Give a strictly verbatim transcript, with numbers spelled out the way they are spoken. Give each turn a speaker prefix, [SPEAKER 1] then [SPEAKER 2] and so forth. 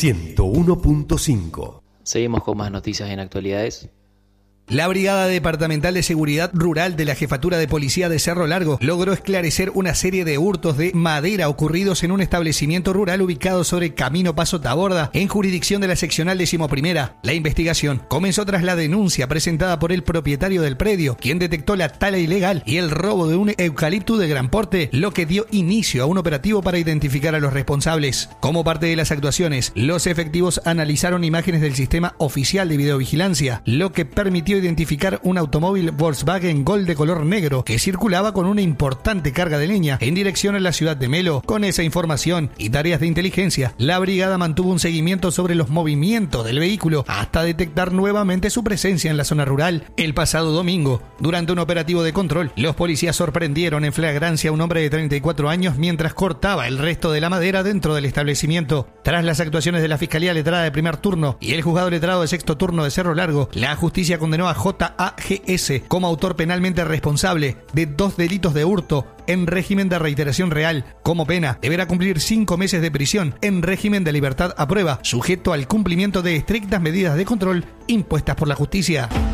[SPEAKER 1] ciento uno punto cinco.
[SPEAKER 2] Seguimos con más noticias en actualidades.
[SPEAKER 3] La Brigada Departamental de Seguridad Rural de la Jefatura de Policía de Cerro Largo logró esclarecer una serie de hurtos de madera ocurridos en un establecimiento rural ubicado sobre Camino Paso Taborda, en jurisdicción de la seccional decimoprimera. La investigación comenzó tras la denuncia presentada por el propietario del predio, quien detectó la tala ilegal y el robo de un eucalipto de gran porte, lo que dio inicio a un operativo para identificar a los responsables. Como parte de las actuaciones, los efectivos analizaron imágenes del sistema oficial de videovigilancia, lo que permitió identificar un automóvil Volkswagen Gol de color negro que circulaba con una importante carga de leña en dirección a la ciudad de Melo. Con esa información y tareas de inteligencia, la brigada mantuvo un seguimiento sobre los movimientos del vehículo hasta detectar nuevamente su presencia en la zona rural. El pasado domingo, durante un operativo de control, los policías sorprendieron en flagrancia a un hombre de treinta y cuatro años mientras cortaba el resto de la madera dentro del establecimiento. Tras las actuaciones de la Fiscalía Letrada de primer turno y el Juzgado Letrado de sexto turno de Cerro Largo, la justicia condenó a J A G S como autor penalmente responsable de dos delitos de hurto en régimen de reiteración real. Como pena, deberá cumplir cinco meses de prisión en régimen de libertad a prueba, sujeto al cumplimiento de estrictas medidas de control impuestas por la justicia.